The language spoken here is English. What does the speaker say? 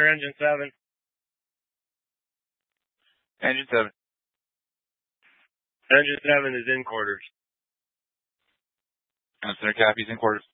Engine 7. Engine 7. Engine 7 is in quarters. Center Cap, he's in quarters.